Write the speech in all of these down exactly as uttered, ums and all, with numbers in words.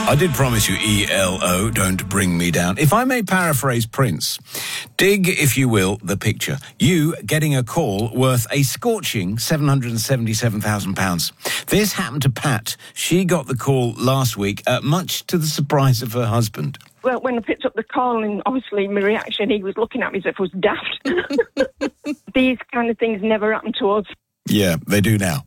I did promise you E L O, don't bring me down. If I may paraphrase Prince, dig, if you will, the picture. You getting a call worth a scorching seven hundred seventy-seven thousand pounds. This happened to Pat. She got the call last week, uh, much to the surprise of her husband. Well, when I picked up the call, and obviously my reaction, he was looking at me as if I was daft. These kind of things never happen to us. Yeah, they do now.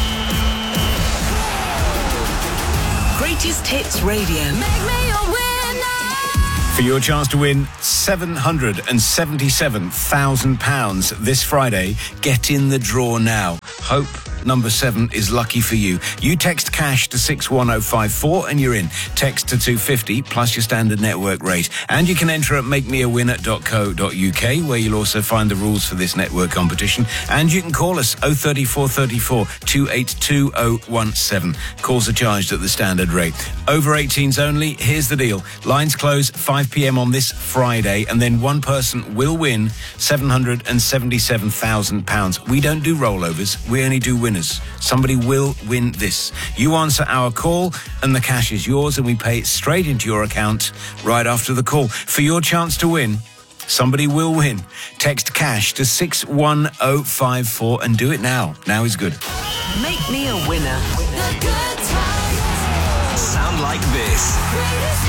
Greatest Hits Radio. Make me a winner. For your chance to win seven hundred seventy-seven thousand pounds this Friday, get in the draw now. Hope number seven is lucky for you. You text cash to six one oh five four and you're in. Text to two fifty plus your standard network rate. And you can enter at make me a winner dot co dot uk, where you'll also find the rules for this network competition. And you can call us oh three four three four, two eight two oh one seven. Calls are charged at the standard rate. Over eighteens only. Here's the deal. Lines close five p.m. on this Friday, and then one person will win seven hundred seventy-seven thousand pounds. We don't do rollovers. We only do winners. Somebody will win this. You answer our call and the cash is yours, and we pay it straight into your account right after the call. For your chance to win, somebody will win. Text cash to six one oh five four and do it now. Now is good. Make me a winner. Sound like this.